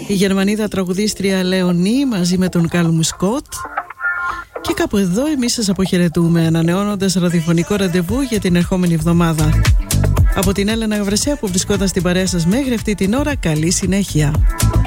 η Γερμανίδα τραγουδίστρια Λεωνή μαζί με τον Κάλμου Σκοτ. Και κάπου εδώ εμείς σας αποχαιρετούμε, ανανεώνοντας ραδιοφωνικό ραντεβού για την ερχόμενη εβδομάδα. Από την Έλενα Γαβρεσέα που βρισκόταν στην παρέα σας μέχρι αυτή την ώρα, καλή συνέχεια.